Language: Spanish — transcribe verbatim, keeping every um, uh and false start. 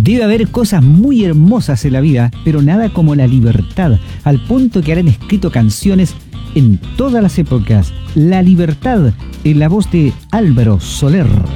Debe haber cosas muy hermosas en la vida, pero nada como la libertad, al punto que han escrito canciones en todas las épocas. La libertad, en la voz de Álvaro Soler.